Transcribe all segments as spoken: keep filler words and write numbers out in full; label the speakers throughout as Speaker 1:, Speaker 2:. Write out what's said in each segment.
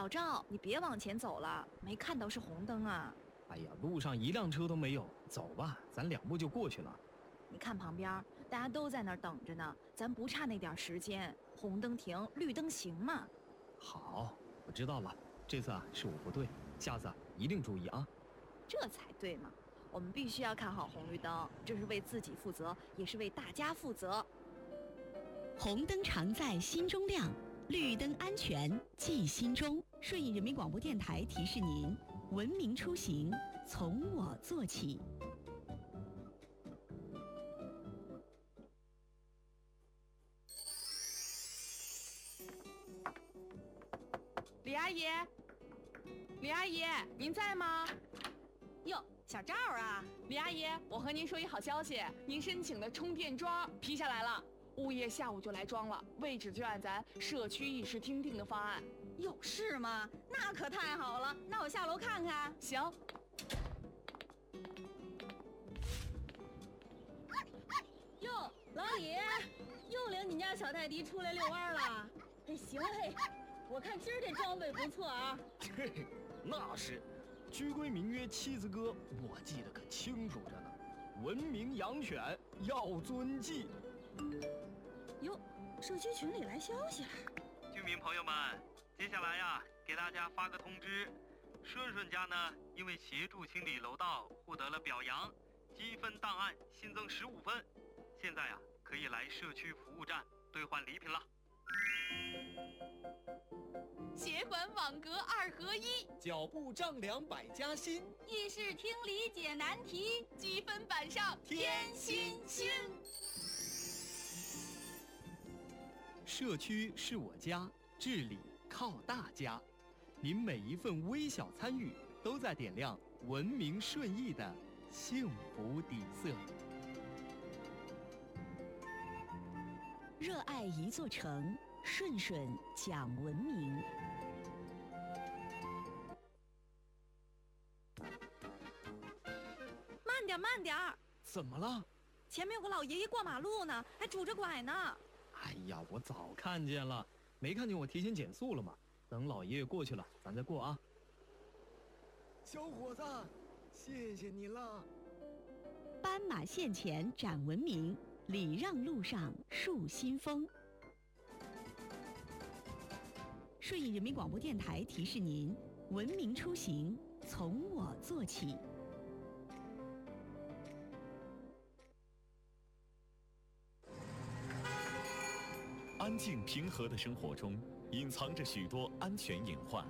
Speaker 1: 老赵，你别往前走了，没看到是红灯啊。
Speaker 2: 哎呀，路上一辆车都没有，走吧，咱两步就过去了。
Speaker 1: 你看旁边，大家都在那儿等着呢，咱不差那点时间，红灯停，绿灯行嘛。
Speaker 2: 好，我知道了，这次啊是我不对，下次啊一定注意啊。
Speaker 1: 这才对嘛，我们必须要看好红绿灯，这是为自己负责，也是为大家负责。
Speaker 3: 红灯常在心中亮，绿灯安全记心中。顺义人民广播电台提示您：文明出行从我做起。
Speaker 4: 李阿姨，李阿姨，您在吗？
Speaker 1: 哟，小赵啊，
Speaker 4: 李阿姨，我和您说一好消息，您申请的充电桩批下来了，物业下午就来装了，位置就按咱社区议事厅定的方案。
Speaker 1: 有事吗？那可太好了，那我下楼看看。
Speaker 4: 行。
Speaker 1: 哟，老李，又领你家小泰迪出来遛弯了。哎，行嘞，我看今儿这装备不错啊。
Speaker 2: 嘿，那是，居规名约七字歌，我记得可清楚着呢。文明养犬要遵纪。
Speaker 1: 哟，社区群里来消息了。
Speaker 5: 居民朋友们，接下来呀，给大家发个通知，顺顺家呢，因为协助清理楼道获得了表扬，积分档案新增十五分，现在呀，可以来社区服务站兑换礼品了。
Speaker 4: 协管网格二合一，
Speaker 2: 脚步丈量百家新，
Speaker 1: 议事厅理解难题，
Speaker 4: 积分板上添新星。
Speaker 2: 社区是我家，治理靠大家。您每一份微小参与，都在点亮文明顺义的幸福底色。
Speaker 3: 热爱一座城，顺顺讲文明。
Speaker 1: 慢点，慢点！
Speaker 2: 怎么了？
Speaker 1: 前面有个老爷爷过马路呢，还拄着拐呢。
Speaker 2: 哎呀，我早看见了，没看见我提前减速了吗？等老爷爷过去了，咱再过啊。小伙子，谢谢你了。
Speaker 3: 斑马线前展文明，礼让路上树新风。顺义人民广播电台提示您：文明出行从我做起。
Speaker 6: 安静平和的生活中，隐藏着许多安全隐患。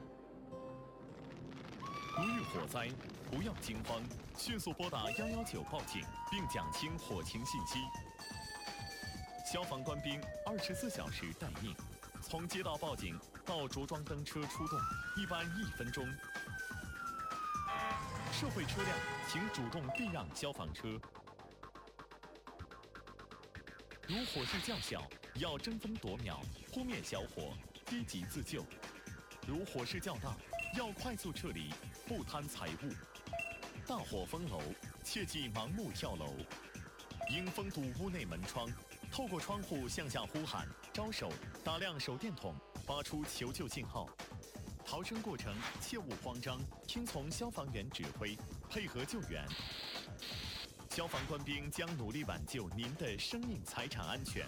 Speaker 6: 如遇火灾，不要惊慌，迅速拨打一一九报警，并讲清火情信息。消防官兵二十四小时待命，从接到报警到着装登车出动，一般一分钟。社会车辆请主动避让消防车。如火势较小，要争分夺秒扑灭小火，低级自救；如火势较大，要快速撤离，不贪财物。大火封楼，切忌盲目跳楼，应封堵屋内门窗，透过窗户向下呼喊、招手，打亮手电筒，发出求救信号。逃生过程切勿慌张，听从消防员指挥，配合救援。消防官兵将努力挽救您的生命财产安全。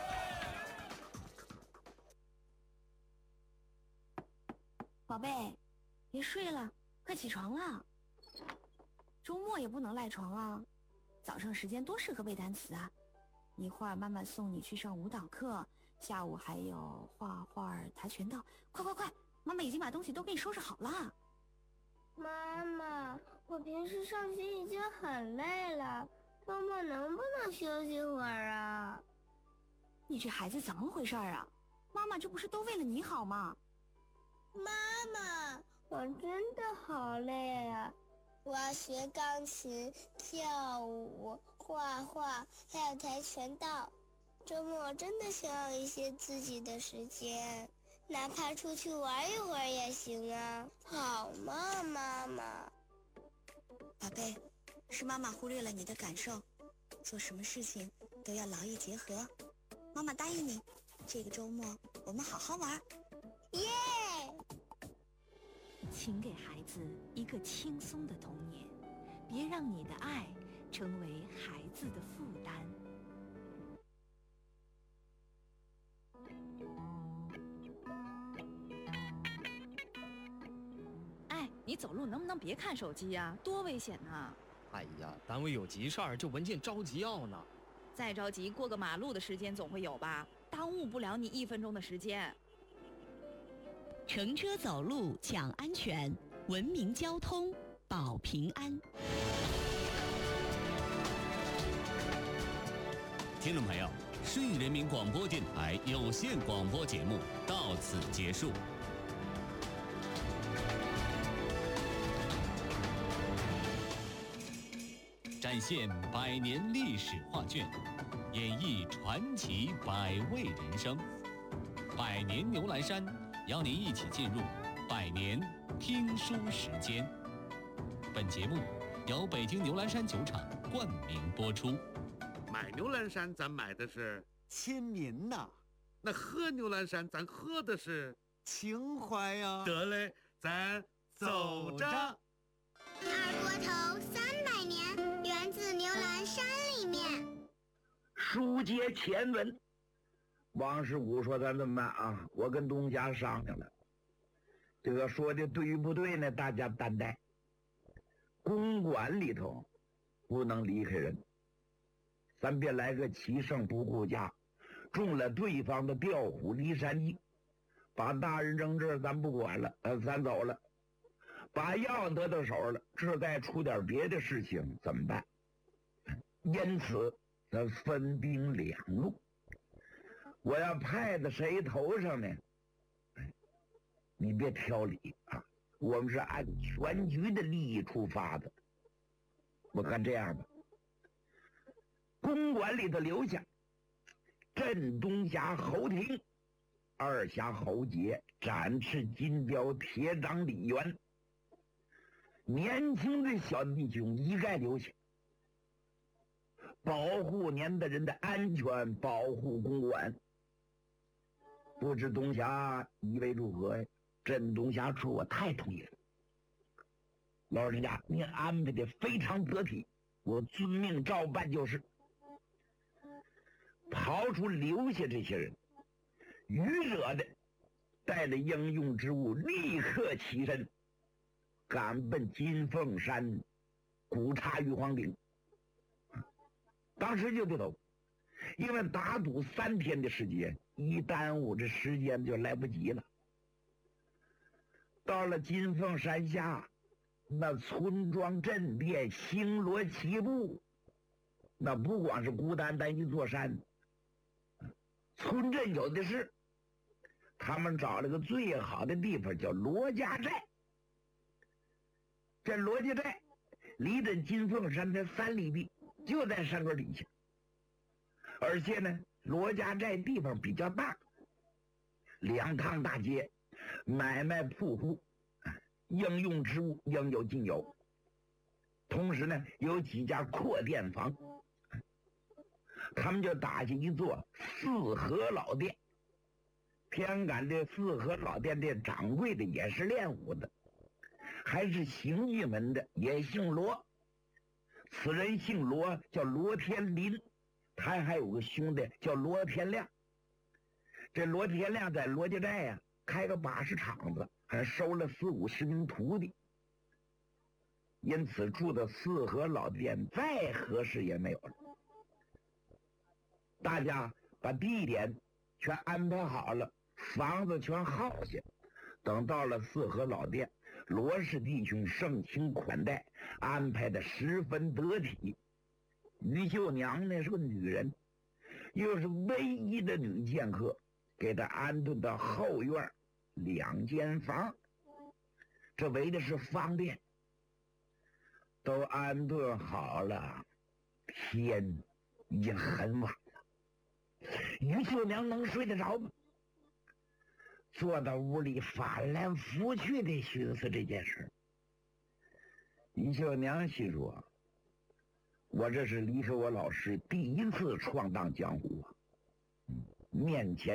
Speaker 7: 宝贝，别睡了，快起床了。周末也不能赖床啊，早上时间多适合背单词啊。一会儿妈妈送你去上舞蹈课，下午还有画画、跆拳道。快快快，妈妈已经把东西都给你收拾好了。
Speaker 8: 妈妈，我平时上学已经很累了，周末能不能休息会儿啊？
Speaker 7: 你这孩子怎么回事啊？妈妈这不是都为了你好吗？
Speaker 8: 妈妈，我真的好累啊！我要学钢琴、跳舞、画画，还有跆拳道。周末真的想要一些自己的时间，哪怕出去玩一会儿也行啊。好吗，妈妈？
Speaker 7: 宝贝，是妈妈忽略了你的感受，做什么事情都要劳逸结合。妈妈答应你，这个周末我们好好玩。
Speaker 8: 耶！
Speaker 9: 请给孩子一个轻松的童年，别让你的爱成为孩子的负担。
Speaker 10: 哎，你走路能不能别看手机呀？多危险呐！
Speaker 2: 哎呀，单位有急事儿，这文件着急要呢。
Speaker 10: 再着急，过个马路的时间总会有吧？耽误不了你一分钟的时间。
Speaker 3: 乘车走路讲安全，文明交通保平安。
Speaker 6: 听众朋友，顺义人民广播电台有线广播节目到此结束。展现百年历史画卷，演绎传奇百味人生。百年牛栏山邀您一起进入百年听书时间。本节目由北京牛栏山酒厂冠名播出。
Speaker 11: 买牛栏山咱买的是
Speaker 12: 亲民呐，
Speaker 11: 那喝牛栏山咱喝的是
Speaker 12: 情怀呀。
Speaker 11: 得嘞，咱走着。
Speaker 8: 二锅头三百年，源自牛栏山里面。
Speaker 13: 书接前文，王师傅说咱怎么办啊？我跟东家商量了，这个说的对不对呢？大家担待。公馆里头不能离开人，咱别来个七胜不顾家，中了对方的调虎离山计，把大人扔这儿咱不管了，呃，咱走了，把药得到手了，这再出点别的事情怎么办？因此咱分兵两路，我要派在谁头上呢？你别挑理啊，我们是按全局的利益出发的。我看这样吧，公馆里头留下镇东峡侯廷、二峡侯杰、展翅金雕铁掌李元，年轻的小弟兄一概留下，保护您的人的安全，保护公馆。不知东峡以为如何呀？镇东峡处我太同意了，老人家您安排的非常得体，我遵命照办就是。刨出留下这些人，愚者的带着应用之物立刻起身，赶奔金凤山古刹玉皇顶。当时就得走，因为打赌三天的时间，一耽误这时间就来不及了。到了金凤山下，那村庄镇店星罗棋布，那不光是孤单单一座山，村镇有的是。他们找了个最好的地方，叫罗家寨。这罗家寨离着金凤山才三里地，就在山根底下。而且呢，罗家寨地方比较大，两趟大街，买卖铺户，应用之物应有尽有。同时呢，有几家阔店房，他们就打下一座四合老店。偏赶这四合老店的掌柜的也是练武的，还是邢玉门的，也姓罗。此人姓罗，叫罗天林，他还有个兄弟叫罗天亮。这罗天亮在罗家寨呀、啊、开个把式厂子，还收了四五十名徒弟，因此住的四合老店再合适也没有了。大家把地点全安排好了，房子全耗下，等到了四合老店，罗氏弟兄盛情款待，安排的十分得体。于秀娘呢是个女人，又是唯一的女剑客，给她安顿到后院两间房，这为的是方便。都安顿好了，天已经很晚了，于秀娘能睡得着吗？坐到屋里翻来覆去的寻思这件事。于秀娘心说，我这是离开我老师第一次闯荡江湖啊，面前